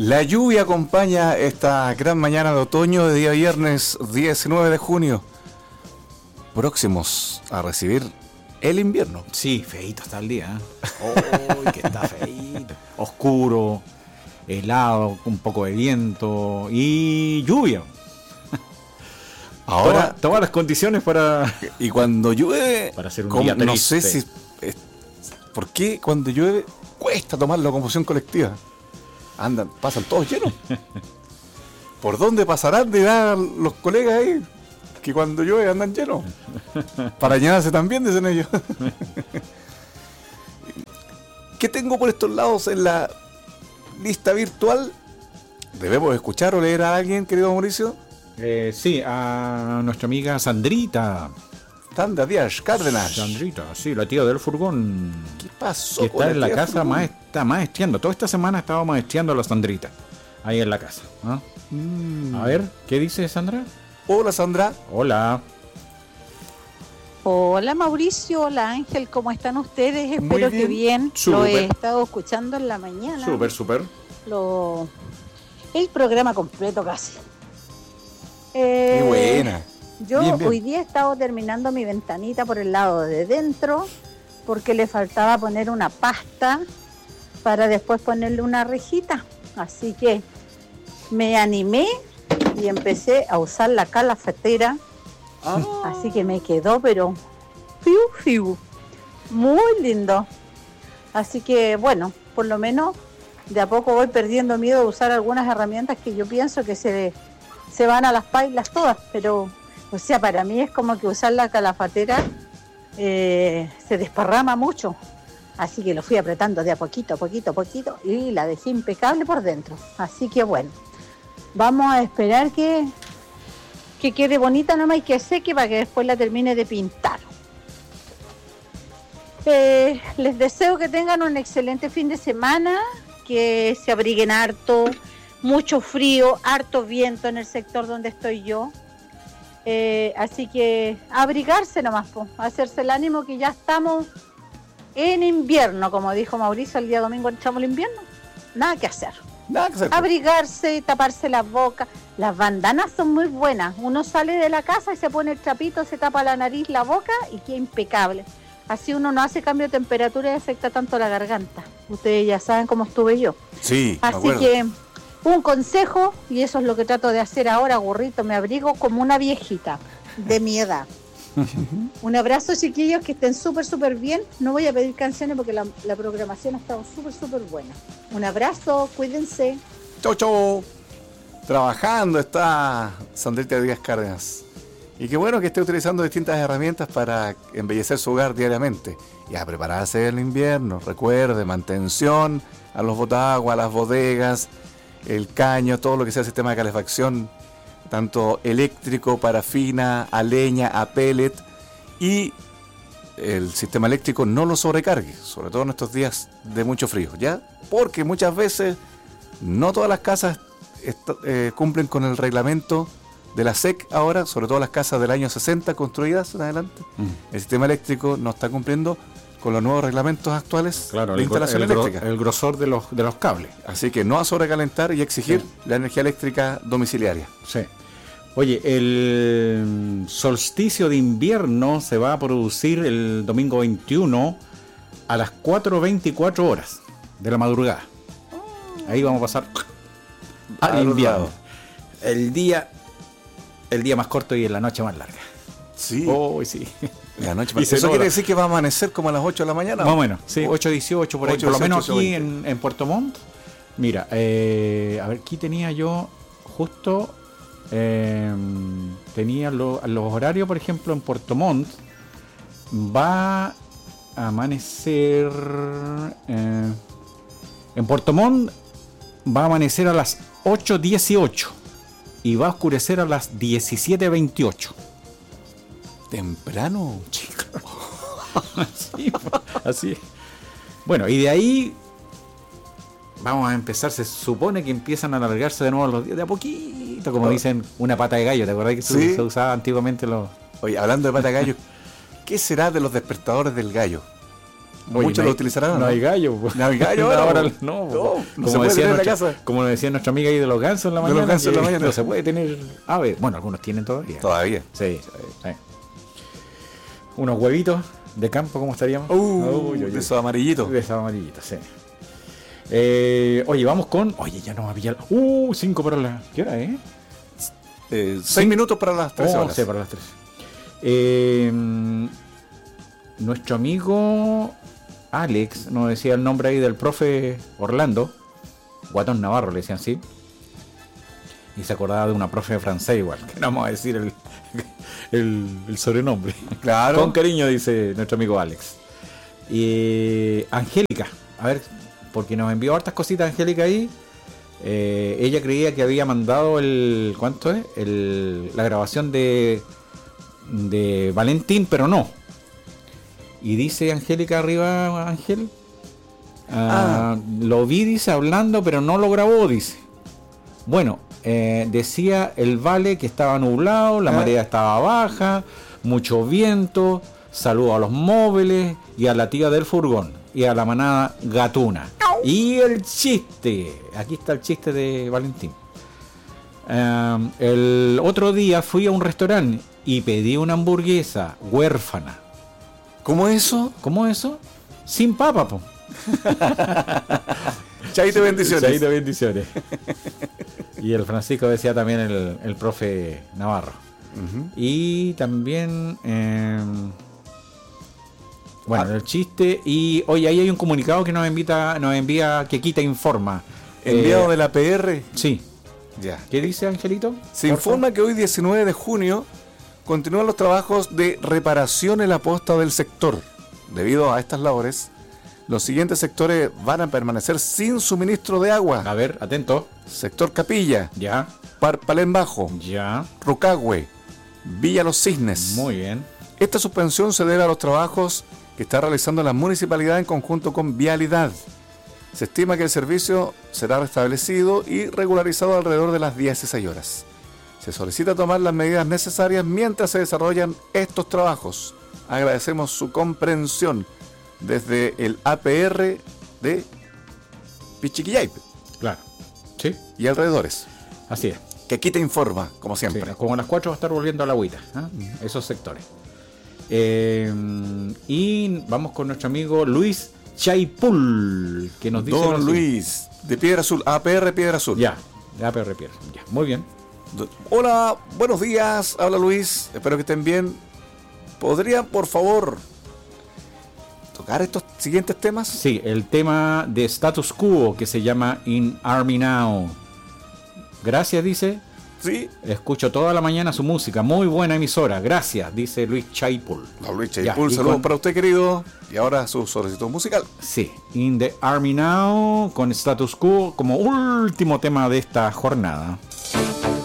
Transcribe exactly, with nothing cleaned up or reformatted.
La lluvia acompaña esta gran mañana de otoño de día viernes diecinueve de junio. Próximos a recibir el invierno. Sí, feíto está el día. ¿eh? ¡Oh, que está feíto! Oscuro, helado, un poco de viento y lluvia. Ahora, Toda, todas las condiciones para... Y cuando llueve, para hacer un como, día no triste. sé si... Es, ¿por qué cuando llueve cuesta tomar la locomoción colectiva? Andan, pasan todos llenos. ¿Por dónde pasarán de dar los colegas ahí? Que cuando llueve andan llenos. Para llenarse también, dicen ellos. ¿Qué tengo por estos lados en la lista virtual? ¿Debemos escuchar o leer a alguien, querido Mauricio? Eh, sí, a nuestra amiga Sandrita. Sandra Díaz Cárdenas. Sandrita, sí, la tía del furgón. ¿Qué pasó? Que con está en la tía casa, Furgón? maestra, maestriando. Toda esta semana estaba maestriando a la Sandrita. Ahí en la casa. ¿Ah? Mm. A ver, ¿qué dice Sandra? Hola, Sandra. Hola. Hola Mauricio, hola Ángel, ¿cómo están ustedes? Muy Espero bien. que bien. Súper. Lo he estado escuchando en la mañana. Súper, súper. Lo... El programa completo casi. Eh, Qué buena. Yo Bien, bien. hoy día he estado terminando mi ventanita por el lado de dentro porque le faltaba poner una pasta para después ponerle una rejita. Así que me animé y empecé a usar la calafatera. Ah. Así que me quedó, pero fiu, fiu. Muy lindo. Así que bueno, por lo menos de a poco voy perdiendo miedo de usar algunas herramientas que yo pienso que se, se van a las pailas todas. Pero, o sea, para mí es como que usar la calafatera eh, se desparrama mucho. Así que lo fui apretando de a poquito, poquito, poquito y la dejé impecable por dentro. Así que bueno, vamos a esperar que... que quede bonita nomás y que seque para que después la termine de pintar. Eh, les deseo que tengan un excelente fin de semana, que se abriguen harto, mucho frío, harto viento en el sector donde estoy yo. Eh, así que abrigarse nomás, po, hacerse el ánimo que ya estamos en invierno, como dijo Mauricio el día domingo, entramos el invierno, nada que hacer. Nada que hacer. Abrigarse, taparse la boca. Las bandanas son muy buenas. Uno sale de la casa y se pone el trapito, se tapa la nariz, la boca y queda impecable. Así uno no hace cambio de temperatura y afecta tanto la garganta. Ustedes ya saben cómo estuve yo. Sí, me Así acuerdo. que un consejo, y eso es lo que trato de hacer ahora, burrito, me abrigo como una viejita de mi edad. Un abrazo, chiquillos, que estén súper, súper bien. No voy a pedir canciones porque la, la programación ha estado súper, súper buena. Un abrazo, cuídense. Chau, chau. Trabajando está Sandrita Díaz Cárdenas. Y qué bueno que esté utilizando distintas herramientas para embellecer su hogar diariamente. Y a prepararse el invierno. Recuerde, mantención a los botaguas, a las bodegas, el caño, todo lo que sea sistema de calefacción, tanto eléctrico, parafina, a leña, a pellet, y el sistema eléctrico no lo sobrecargue, sobre todo en estos días de mucho frío, ¿ya? Porque muchas veces no todas las casas est- eh, cumplen con el reglamento de la S E C ahora, sobre todo las casas del año sesenta construidas en adelante. Mm. El sistema eléctrico no está cumpliendo con los nuevos reglamentos actuales Claro, de el, gro- instalación el, gro- eléctrica. el grosor de los, de los cables. Así que no a sobrecalentar y exigir Sí. la energía eléctrica domiciliaria. Sí. Oye, el solsticio de invierno se va a producir el domingo veintiuno a las cuatro veinticuatro horas de la madrugada. Ahí vamos a pasar al Al invierno. lado. El día, el día más corto y la noche más larga. Sí. Oh, sí. La noche. Y se Eso nota. quiere decir que va a amanecer como a las ocho de la mañana. Más o menos, sí, ocho dieciocho por ahí, ocho por lo dieciocho, menos aquí ocho en, en Puerto Montt. Mira, eh, a ver, aquí tenía yo justo, eh, tenía lo- los horarios, por ejemplo, en Puerto Montt, va a amanecer, eh, en Puerto Montt va a amanecer a las ocho dieciocho y va a oscurecer a las diecisiete veintiocho. Temprano, chico. Sí, así es. Bueno, y de ahí vamos a empezar, se supone que empiezan a alargarse de nuevo los días, de a poquito, como Oh. dicen, una pata de gallo. ¿Te acordás que Sí. se, se usaba antiguamente los... Oye, hablando de pata de gallo, ¿qué será de los despertadores del gallo? Oye, muchos no lo hay- utilizarán. No hay gallo. po. No hay gallo No, ahora, ahora po. no. po. No, no se como, puede decía tener en la nuestra, casa. como decía nuestra amiga ahí de los gansos en la De mañana. los gansos en la que mañana. No se puede tener aves. Bueno, algunos tienen todavía. Todavía. Sí, sí. Unos huevitos de campo, ¿cómo estaríamos? Uh, Uy, uy, uy. de esos amarillitos. De esos amarillitos, sí. Eh, oye, vamos con. Oye, ya nos va a pillar. Uh, cinco para las. ¿Qué hora, eh? Eh, seis minutos para las tres horas. once para las tres. Eh, nuestro amigo Alex nos decía el nombre ahí del profe Orlando. Guatón Navarro le decían así. Y se acordaba de una profe de francés igual. Que no vamos a decir el, el, el sobrenombre. Claro. Con cariño, dice nuestro amigo Alex. Y Angélica, a ver, porque nos envió hartas cositas Angélica ahí. Eh, ella creía que había mandado el. ¿Cuánto es? El, la grabación de. De Valentín, pero no. Y dice Angélica arriba, Ángel. ah, Ah. Lo vi, dice, hablando, pero no lo grabó, dice. Bueno, eh, decía el vale que estaba nublado, la Ah. marea estaba baja, mucho viento, saludo a los móviles y a la tía del furgón y a la manada gatuna. Y el chiste, aquí está el chiste de Valentín. Eh, el otro día fui a un restaurante y pedí una hamburguesa huérfana. ¿Cómo eso? ¿Cómo eso? Sin papa, po. Chaito, bendiciones. Chaito, bendiciones. Y el Francisco decía también el, el profe Navarro. Ujú. Y también, eh, bueno, el chiste. Y hoy ahí hay un comunicado que nos invita, nos envía, que quita informa. Enviado Eh, de la P R. Sí. Ya. ¿Qué dice Angelito? Se Por informa que hoy, diecinueve de junio, continúan los trabajos de reparación en la posta del sector. Debido a estas labores, los siguientes sectores van a permanecer sin suministro de favor? agua. A ver, atento. Sector Capilla, Ya, Parpalén Bajo, ya. Rucagüe, Villa Los Cisnes. Muy bien. Esta suspensión se debe a los trabajos que está realizando la municipalidad en conjunto con Vialidad. Se estima que el servicio será restablecido y regularizado alrededor de las dieciséis horas. Se solicita tomar las medidas necesarias mientras se desarrollan estos trabajos. Agradecemos su comprensión desde el A P R de Pichiquillay Claro. Sí, y alrededores, así es. que aquí te informa, como Sí, siempre. como a las cuatro va a estar volviendo a la agüita, ¿ah? Esos sectores. Eh, y vamos con nuestro amigo Luis Chaipul, que nos dice... Don lo siguiente. Luis, de Piedra Azul, A P R Piedra Azul. Ya, de A P R Pierre. Ya, muy bien. Do- Hola, buenos días, habla Luis, espero que estén bien. ¿Podrían, por favor, tocar estos siguientes temas? Sí, el tema de Status Quo que se llama In Army Now. Gracias, dice. Sí. Escucho toda la mañana su música. Muy buena emisora. Gracias, dice Luis Chaipul. Don Luis Ya, Chaipul, y saludos con- para usted, querido. Y ahora su solicitud musical. Sí, In the Army Now con Status Quo como último tema de esta jornada.